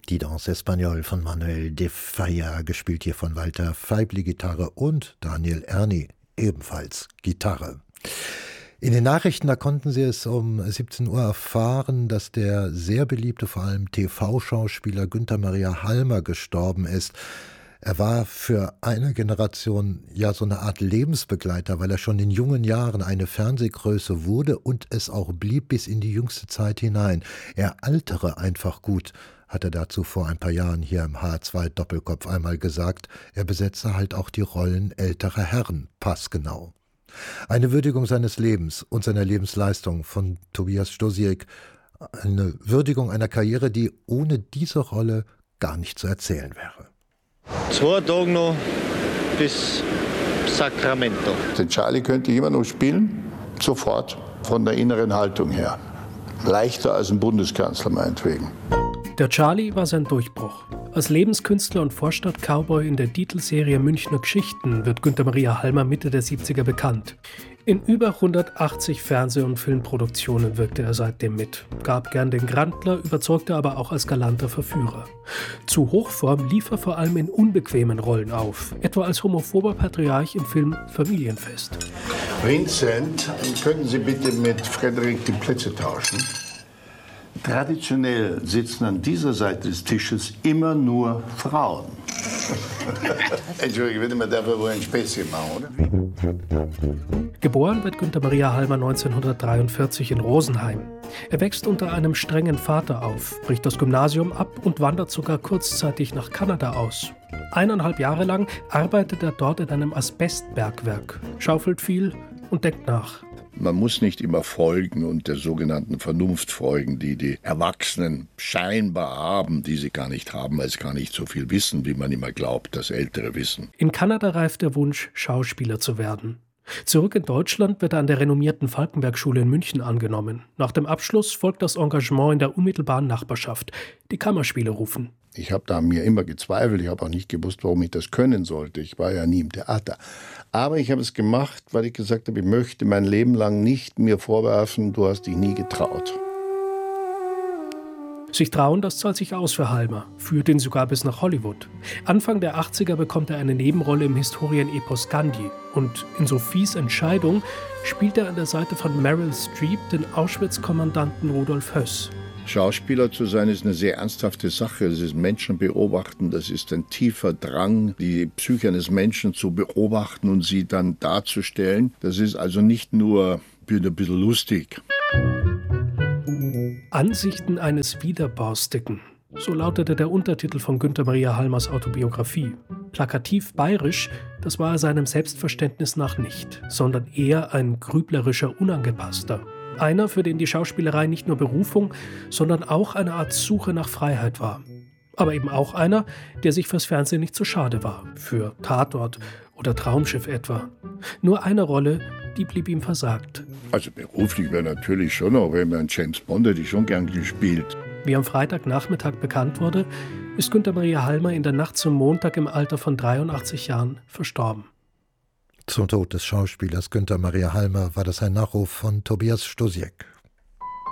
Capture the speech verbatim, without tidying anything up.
Die Danse Espagnole von Manuel de Falla, gespielt hier von Walter Feibli Gitarre und Daniel Erni ebenfalls Gitarre. In den Nachrichten, da konnten Sie es um siebzehn Uhr erfahren, dass der sehr beliebte, vor allem T V-Schauspieler Günther Maria Halmer gestorben ist. Er war für eine Generation ja so eine Art Lebensbegleiter, weil er schon in jungen Jahren eine Fernsehgröße wurde und es auch blieb bis in die jüngste Zeit hinein. Er altere einfach gut, hat er dazu vor ein paar Jahren hier im H R zwei Doppelkopf einmal gesagt. Er besetze halt auch die Rollen älterer Herren passgenau. Eine Würdigung seines Lebens und seiner Lebensleistung von Tobias Stosiek. Eine Würdigung einer Karriere, die ohne diese Rolle gar nicht zu erzählen wäre. Zwei Tage noch bis Sacramento. Den Charlie könnte ich immer noch spielen, sofort, von der inneren Haltung her. Leichter als ein Bundeskanzler meinetwegen. Der Charlie war sein Durchbruch. Als Lebenskünstler und Vorstadt-Cowboy in der Titelserie Münchner Geschichten wird Günther Maria Halmer Mitte der siebziger bekannt. In über hundertachtzig Fernseh- und Filmproduktionen wirkte er seitdem mit, gab gern den Grandler, überzeugte aber auch als galanter Verführer. Zu Hochform lief er vor allem in unbequemen Rollen auf, etwa als homophober Patriarch im Film Familienfest. Vincent, könnten Sie bitte mit Frederik die Plätze tauschen? Traditionell sitzen an dieser Seite des Tisches immer nur Frauen. Entschuldigung, würde man dafür wohl ein Späßchen machen, oder? Geboren wird Günther Maria Halmer neunzehnhundertdreiundvierzig in Rosenheim. Er wächst unter einem strengen Vater auf, bricht das Gymnasium ab und wandert sogar kurzzeitig nach Kanada aus. Eineinhalb Jahre lang arbeitet er dort in einem Asbestbergwerk, schaufelt viel und denkt nach. Man muss nicht immer folgen und der sogenannten Vernunft folgen, die die Erwachsenen scheinbar haben, die sie gar nicht haben, weil sie gar nicht so viel wissen, wie man immer glaubt, dass Ältere wissen. In Kanada reift der Wunsch, Schauspieler zu werden. Zurück in Deutschland wird er an der renommierten Falkenberg-Schule in München angenommen. Nach dem Abschluss folgt das Engagement in der unmittelbaren Nachbarschaft. Die Kammerspiele rufen. Ich habe da mir immer gezweifelt, ich habe auch nicht gewusst, warum ich das können sollte. Ich war ja nie im Theater. Aber ich habe es gemacht, weil ich gesagt habe, ich möchte mein Leben lang nicht mir vorwerfen, du hast dich nie getraut. Sich trauen, das zahlt sich aus für Halmer, führt ihn sogar bis nach Hollywood. Anfang der achtziger bekommt er eine Nebenrolle im Historienepos Gandhi. Und in Sophies Entscheidung spielt er an der Seite von Meryl Streep den Auschwitz-Kommandanten Rudolf Höss. Schauspieler zu sein ist eine sehr ernsthafte Sache. Es ist Menschen beobachten, das ist ein tiefer Drang, die Psyche eines Menschen zu beobachten und sie dann darzustellen. Das ist also nicht nur ein bisschen lustig. Ansichten eines Widerborstigen. So lautete der Untertitel von Günther Maria Halmers Autobiografie. Plakativ bayerisch, das war er seinem Selbstverständnis nach nicht, sondern eher ein grüblerischer Unangepasster. Einer, für den die Schauspielerei nicht nur Berufung, sondern auch eine Art Suche nach Freiheit war. Aber eben auch einer, der sich fürs Fernsehen nicht zu schade war. Für Tatort oder Traumschiff etwa. Nur eine Rolle, die blieb ihm versagt. Also beruflich wäre natürlich schon, aber wenn man James Bond hätte ich schon gern gespielt. Wie am Freitagnachmittag bekannt wurde, ist Günther Maria Halmer in der Nacht zum Montag im Alter von dreiundachtzig Jahren verstorben. Zum Tod des Schauspielers Günther Maria Halmer war das ein Nachruf von Tobias Stosiek.